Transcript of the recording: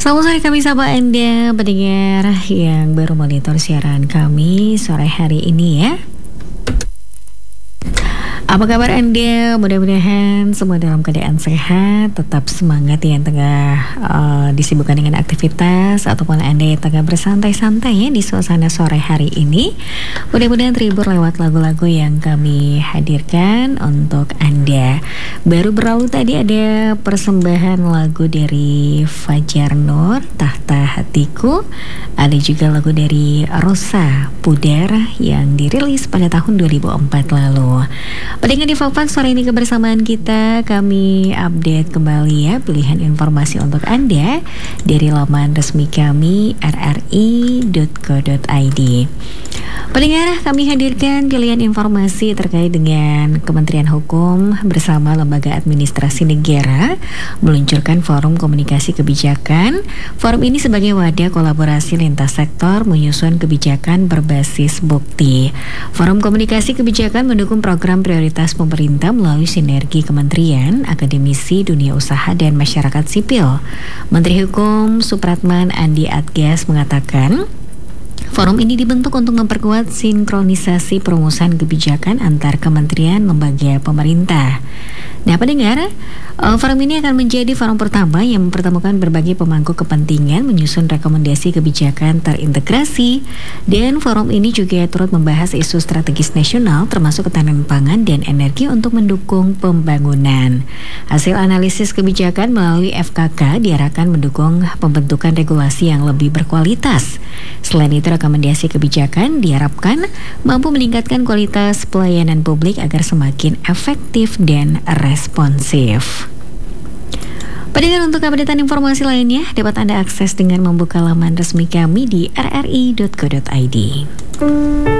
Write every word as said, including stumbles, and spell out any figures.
Selamat sore kami sapa Anda pendengar yang baru monitor siaran kami sore hari ini ya. Apa kabar Anda? Mudah-mudahan semua dalam keadaan sehat, tetap semangat yang tengah uh, disibukkan dengan aktivitas ataupun Anda yang tengah bersantai-santai ya di suasana sore hari ini. Mudah-mudahan terhibur lewat lagu-lagu yang kami hadirkan untuk Anda. Baru berlalu tadi ada persembahan lagu dari Fajar Nur, Tahta Hatiku. Ada juga lagu dari Rosa Pudar yang dirilis pada tahun dua ribu empat lalu. Pendengar di Fakfak, sore ini kebersamaan kita, kami update kembali ya pilihan informasi untuk Anda dari laman resmi kami r r i dot co dot i d. Pendengar, kami hadirkan pilihan informasi terkait dengan Kementerian Hukum bersama Lembaga Administrasi Negara meluncurkan Forum Komunikasi Kebijakan. Forum ini sebagai wadah kolaborasi lintas sektor menyusun kebijakan berbasis bukti. Forum Komunikasi Kebijakan mendukung program prioritas pemerintah melalui sinergi kementerian, akademisi, dunia usaha, dan masyarakat sipil. Menteri Hukum Supratman Andi Adgas mengatakan, forum ini dibentuk untuk memperkuat sinkronisasi perumusan kebijakan antar kementerian lembaga pemerintah. Nah, pendengar, uh, forum ini akan menjadi forum pertama yang mempertemukan berbagai pemangku kepentingan menyusun rekomendasi kebijakan terintegrasi, dan forum ini juga turut membahas isu strategis nasional termasuk ketahanan pangan dan energi untuk mendukung pembangunan. Hasil analisis kebijakan melalui F K K diarahkan mendukung pembentukan regulasi yang lebih berkualitas. Selain itu, rekomendasi kebijakan diharapkan mampu meningkatkan kualitas pelayanan publik agar semakin efektif dan responsif. Pendengar, untuk updatean informasi lainnya dapat Anda akses dengan membuka laman resmi kami di r r i dot co dot i d.